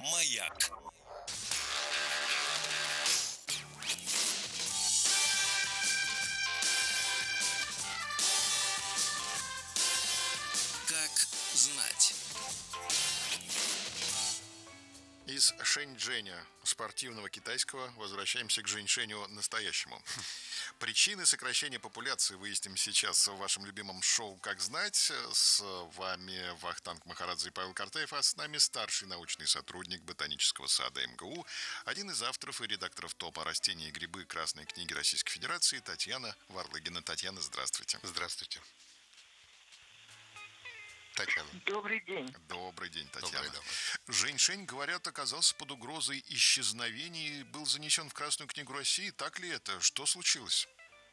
Маяк. Как знать. Из Шэньчжэня, спортивного китайского, возвращаемся к Жэньшэню настоящему. Причины сокращения популяции выясним сейчас в вашем любимом шоу «Как знать». С вами Вахтанг Махарадзе и Павел Картаев, а с нами старший научный сотрудник Ботанического сада МГУ, один из авторов и редакторов топа «Растения и грибы» Красной книги Российской Федерации Татьяна Варлыгина. Татьяна, здравствуйте. Здравствуйте. Татьяна. Добрый день. Добрый день, Татьяна. Добрый. Жэньшэнь, говорят, оказался под угрозой исчезновения и был занесен в Красную книгу России. Так ли это? Что случилось?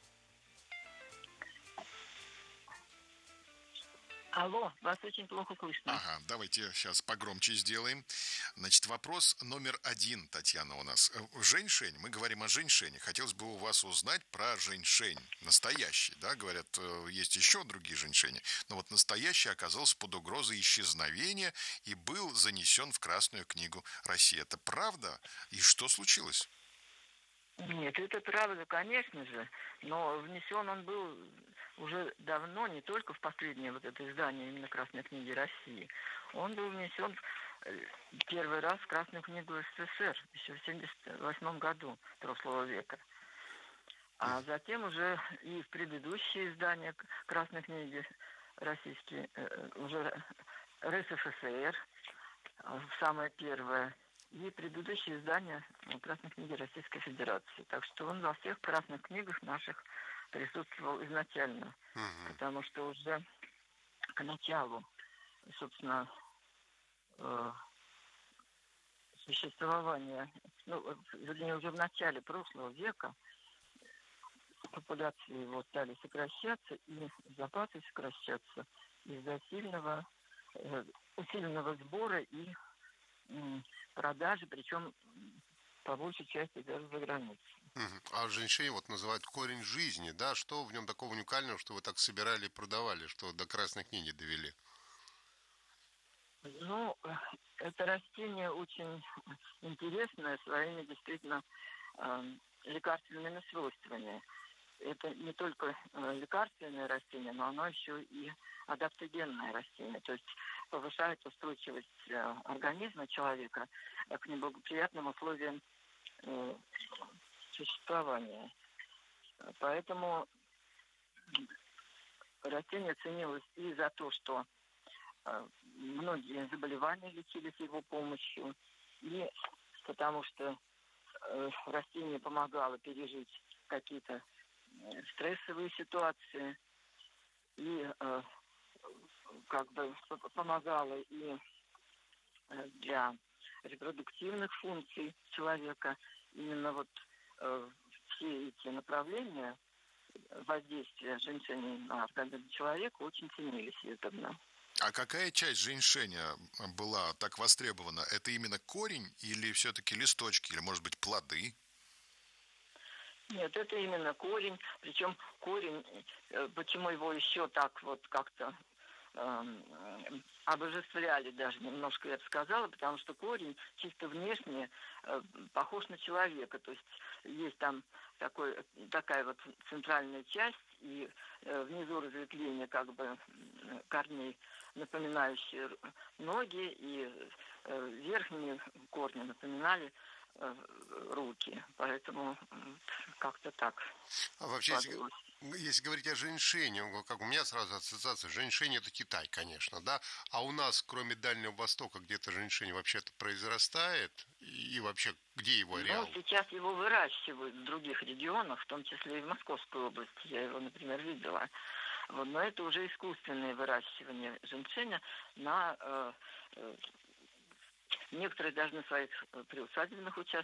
Алло, вас очень плохо слышно. Ага, давайте сейчас погромче сделаем. Значит, вопрос номер 1, Татьяна, у нас. Жэньшэнь, мы говорим о Жэньшэне. Хотелось бы у вас узнать про Жэньшэнь. Настоящий, да, говорят, есть еще другие Жэньшэни. Но вот настоящий оказался под угрозой исчезновения и был занесен в Красную книгу России. Это правда? И что случилось? Нет, это правда, конечно же, но внесен он был уже давно, не только в последнее вот это издание именно Красной книги России. Он был внесен первый раз в Красную книгу СССР еще в 1978 году прошлого века. А затем уже и в предыдущие издания Красной книги российские, уже РСФСР, самое первое, и предыдущие издания Красной книги Российской Федерации. Так что он во всех красных книгах наших присутствовал изначально. Потому что уже к началу, собственно, существования, вернее, уже в начале прошлого века популяции его стали сокращаться, и запасы сокращаться из-за усиленного сбора и продажи, причем по большей части даже за границей. А Жэньшэнь вот называют корень жизни, да? Что в нем такого уникального, что вы так собирали и продавали, что до Красной книги довели? Это растение очень интересное своими действительно лекарственными свойствами. Это не только лекарственное растение, но оно еще и адаптогенное растение, то есть повышает устойчивость организма человека к неблагоприятным условиям существования. Поэтому растение ценилось и за то, что многие заболевания лечились его помощью, и потому что растение помогало пережить какие-то стрессовые ситуации и помогало и для репродуктивных функций человека. Именно вот все эти направления воздействия Жэньшэня на организм человека очень ценились издавна. А какая часть Жэньшэня была так востребована? Это именно корень или все-таки листочки, или, может быть, плоды? Нет, это именно корень. Причем корень, почему его еще так вот как-то обожествляли даже немножко, я бы сказала, потому что корень чисто внешне похож на человека. То есть есть там такая вот центральная часть, и внизу разветвление корней, напоминающие ноги, и верхние корни напоминали руки. Поэтому как-то так. А вообще, если говорить о Жэньшэне, как у меня сразу ассоциация, Жэньшэнь это Китай, конечно, да? А у нас, кроме Дальнего Востока, где-то Жэньшэнь вообще-то произрастает? И вообще, где его ареал? Сейчас его выращивают в других регионах, в том числе и в Московской области. Я его, например, видела. Но это уже искусственное выращивание Жэньшэня на некоторые даже на своих приусадебных участках